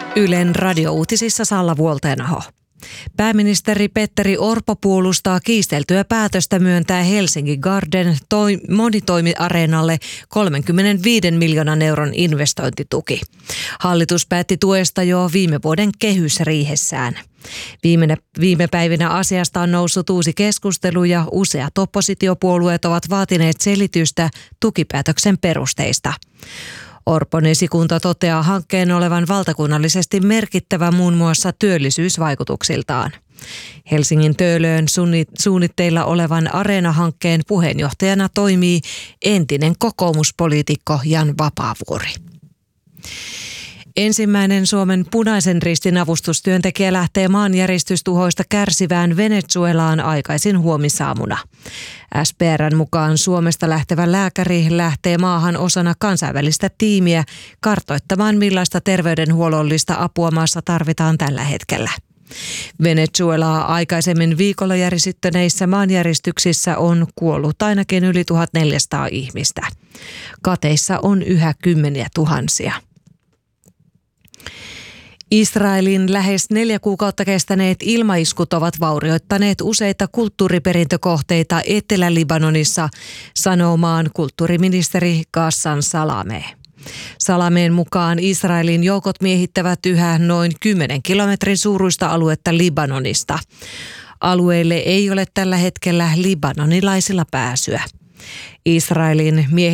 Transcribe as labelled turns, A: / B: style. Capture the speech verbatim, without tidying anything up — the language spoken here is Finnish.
A: Ylen radiouutisissa Salla Vuoltenaho. Pääministeri Petteri Orpo puolustaa kiisteltyä päätöstä myöntää Helsingin Garden toi, monitoimiareenalle kolmekymmentäviisi miljoonan euron investointituki. Hallitus päätti tuesta jo viime vuoden kehysriihessään. Viime, viime päivinä asiasta on noussut uusi keskustelu ja useat oppositiopuolueet ovat vaatineet selitystä tukipäätöksen perusteista. Orpon esikunta toteaa hankkeen olevan valtakunnallisesti merkittävä muun muassa työllisyysvaikutuksiltaan. Helsingin Töölöön suunnitteilla olevan Areena-hankkeen puheenjohtajana toimii entinen kokoomuspoliitikko Jan Vapaavuori. Ensimmäinen Suomen Punaisen Ristin avustustyöntekijä lähtee maanjäristystuhoista kärsivään Venezuelaan aikaisin huomisaamuna. S P R:n mukaan Suomesta lähtevä lääkäri lähtee maahan osana kansainvälistä tiimiä kartoittamaan, millaista terveydenhuollollista apua maassa tarvitaan tällä hetkellä. Venezuelaa aikaisemmin viikolla järisyttäneissä maanjäristyksissä on kuollut ainakin yli tuhatneljäsataa ihmistä. Kateissa on yhä kymmeniä tuhansia. Israelin lähes neljä kuukautta kestäneet ilmaiskut ovat vaurioittaneet useita kulttuuriperintökohteita Etelä-Libanonissa, sanoo maan kulttuuriministeri Ghassan Salameh. Salameen mukaan Israelin joukot miehittävät yhä noin kymmenen kilometrin suuruista aluetta Libanonista. Alueelle ei ole tällä hetkellä libanonilaisilla pääsyä. Israelin miehittämät